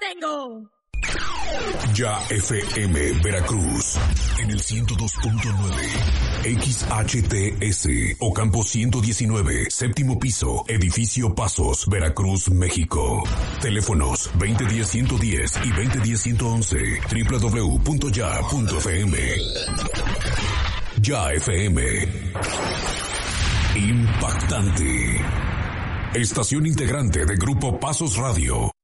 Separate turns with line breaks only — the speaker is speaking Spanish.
tengo.
Ya FM Veracruz en el 102.9 XHTS Ocampo 119, séptimo piso, edificio Pasos, Veracruz, México. Teléfonos 2010-110 y 2010-111, www.ya.fm. Ya FM. Impactante. Estación integrante de Grupo Pasos Radio.